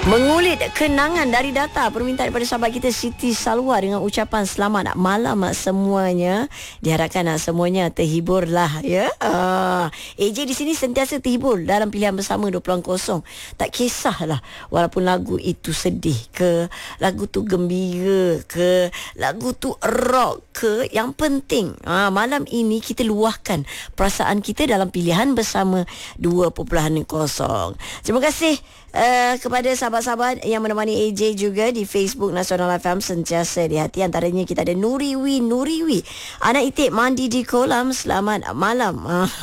Mengulit kenangan dari data permintaan daripada sahabat kita Siti Salwa dengan ucapan selamat malam semuanya. Diharapkan semuanya terhibur lah ya. AJ di sini sentiasa terhibur dalam pilihan bersama 20.0. Tak kisahlah walaupun lagu itu sedih ke, lagu tu gembira ke, lagu tu rock ke, yang penting malam ini kita luahkan perasaan kita dalam pilihan bersama 2.0. Terima kasih kepada sahabat-sahabat yang menemani AJ juga di Facebook Nasional FM sentiasa di hati. Antaranya kita ada Nuriwi. Anak Itik mandi di kolam, selamat malam.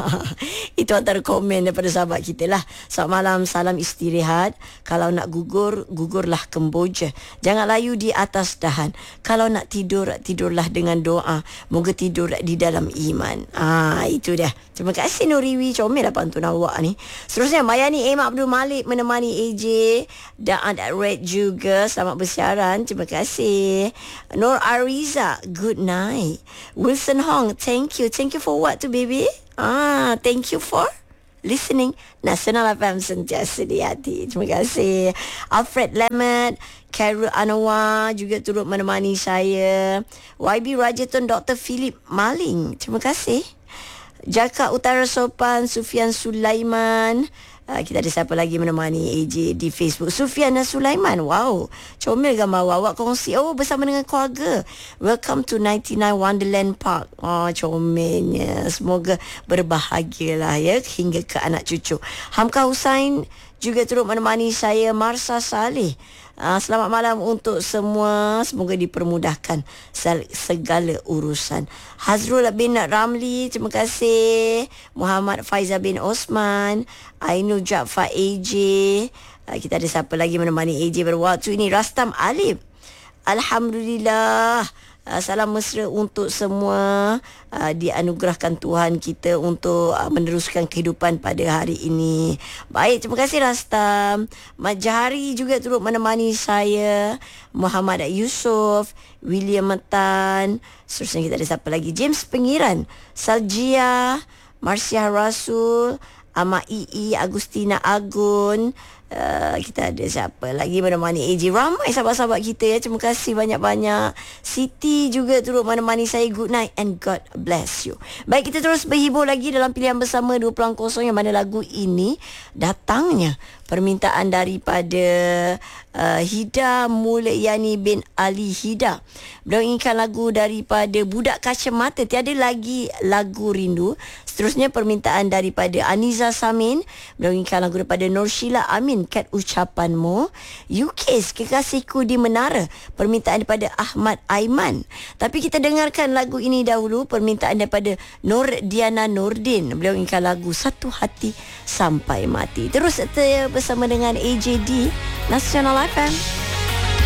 Itu antara komen daripada sahabat kita lah. Selamat malam, salam istirahat. Kalau nak gugur, gugurlah kemboja. Jangan layu di atas dahan. Kalau nak tidur, tidurlah dengan doa. Moga tidur di dalam iman. Itu dia. Terima kasih Nuriwi. Comel lah pantun awak ni. Seterusnya Mayani Abdul Malik menemani AJ dan Red juga, selamat bersiaran. Terima kasih. Nur Ariza, good night. Wilson Hong, thank you for what to baby? Thank you for listening. Nasional FM sentiasa di hati. Terima kasih. Alfred Lemet, Carol Anwar juga turut menemani saya. YB Rajaton, Dr. Philip Maling, terima kasih. Jaka Utara Sopan, Sufian Sulaiman. Kita ada siapa lagi menemani AJ di Facebook? Sufiana Sulaiman. Wow, comel gambar awak kongsi. Bersama dengan keluarga. Welcome to 99 Wonderland Park. Comelnya. Semoga berbahagialah ya hingga ke anak cucu. Hamka Husain juga turut menemani saya. Marsa Saleh, selamat malam untuk semua. Semoga dipermudahkan segala urusan. Hazrul bin Ramli, terima kasih. Muhammad Faizal bin Osman, Ainul Jaafar AJ. Kita ada siapa lagi menemani AJ berwaktu ini? Rastam Alif, alhamdulillah. Salam mesra untuk semua. Dianugerahkan Tuhan kita untuk meneruskan kehidupan pada hari ini. Baik, terima kasih Rastam. Mat Jahari juga turut menemani saya. Muhammad Yusof, William Metan. Seterusnya kita ada siapa lagi? James Pengiran, Saljia, Marsia Rasul, Ahmad Ii, Agustina Agun. Kita ada siapa lagi menemani AJ? Ramai sahabat-sahabat kita ya. Terima kasih banyak-banyak. Siti juga turut menemani saya. Good night and God bless you. Baik, kita terus berhibur lagi dalam pilihan bersama 2.0, yang mana lagu ini datangnya permintaan daripada Hida Mulyani bin Ali Hida. Beliau inginkan lagu daripada Budak Kacamata, Tiada Lagi Lagu Rindu. Seterusnya permintaan daripada Aniza Samin. Beliau inginkan lagu daripada Nur Sheila Amin, Kat Ucapanmu. UK's Kekasihku di Menara, permintaan daripada Ahmad Aiman. Tapi kita dengarkan lagu ini dahulu, permintaan daripada Nur Diana Nordin. Beliau inginkan lagu Satu Hati Sampai Mati. Terus bersama dengan AJD Nasional FM.